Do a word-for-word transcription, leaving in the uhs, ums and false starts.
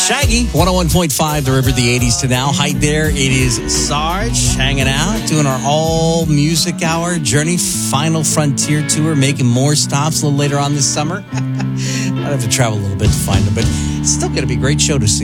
Shaggy, one oh one point five, The River, the eighties to now. Hi there, it is Sarge hanging out, doing our all music hour Journey Final Frontier tour, making more stops a little later on this summer. I'd have to travel a little bit to find them, but it's still going to be a great show to see.